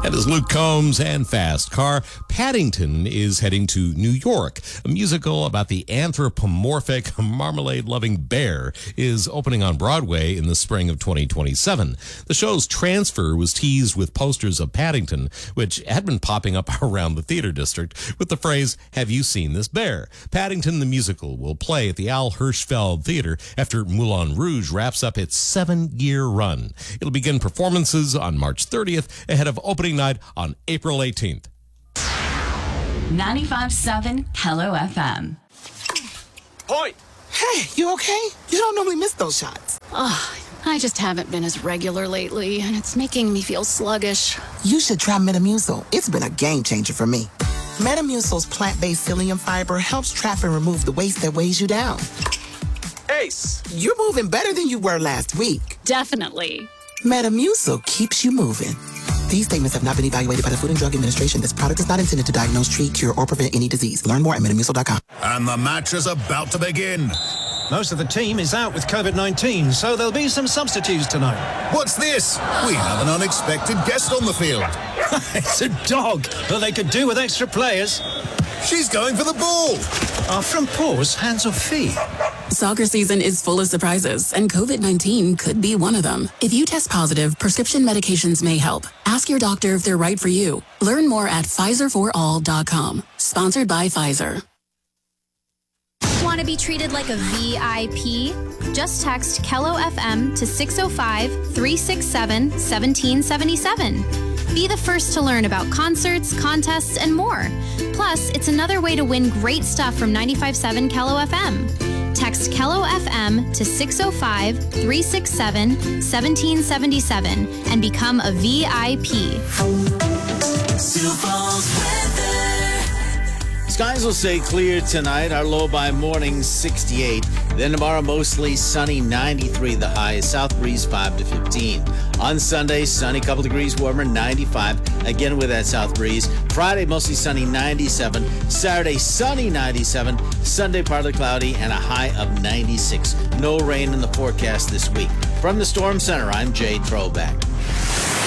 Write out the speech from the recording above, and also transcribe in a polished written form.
And as Luke Combs and Fast Car, Paddington is heading to New York. A musical about the anthropomorphic, marmalade-loving bear is opening on Broadway in the spring of 2027. The show's transfer was teased with posters of Paddington, which had been popping up around the theater district with the phrase, "Have you seen this bear?" Paddington the musical will play at the Al Hirschfeld Theater after Moulin Rouge wraps up its 7-year run. It'll begin performances on March 30th ahead of opening night on April 18th. 95.7 Hello FM. Point! Hey, you okay? You don't normally miss those shots. I just haven't been as regular lately, and it's making me feel sluggish. You should try Metamucil. It's been a game changer for me. Metamucil's plant-based psyllium fiber helps trap and remove the waste that weighs you down. Ace! You're moving better than you were last week. Definitely. Metamucil keeps you moving. These statements have not been evaluated by the Food and Drug Administration. This product is not intended to diagnose, treat, cure, or prevent any disease. Learn more at Metamucil.com. And the match is about to begin. Most of the team is out with COVID-19, so there'll be some substitutes tonight. What's this? We have an unexpected guest on the field. It's a dog, but they could do with extra players. She's going for the ball. Are front paws hands or feet? Soccer season is full of surprises, and COVID-19 could be one of them. If you test positive, prescription medications may help. Ask your doctor if they're right for you. Learn more at PfizerForAll.com. Sponsored by Pfizer. Want to be treated like a VIP? Just text Kello FM to 605-367-1777. Be the first to learn about concerts, contests, and more. Plus, it's another way to win great stuff from 95.7 Kello FM. Text Kello FM to 605-367-1777 and become a VIP. Skies will stay clear tonight. Our low by morning 68. Then tomorrow mostly sunny 93 the high. South breeze 5 to 15. On Sunday, sunny, couple degrees warmer 95. Again with that south breeze. Friday mostly sunny 97. Saturday sunny 97. Sunday partly cloudy and a high of 96. No rain in the forecast this week. From the Storm Center, I'm Jay Troback.